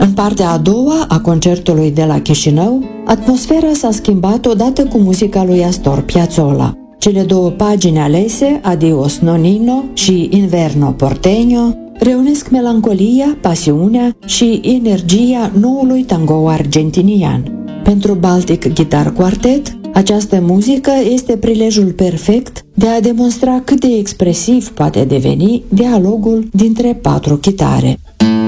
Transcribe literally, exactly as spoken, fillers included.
În partea a doua a concertului de la Chișinău, atmosfera s-a schimbat odată cu muzica lui Astor Piazzolla. Cele două pagini alese, Adios Nonino și Inverno Porteño, reunesc melancolia, pasiunea și energia noului tango argentinian. Pentru Baltic Guitar Quartet, această muzică este prilejul perfect de a demonstra cât de expresiv poate deveni dialogul dintre patru chitare.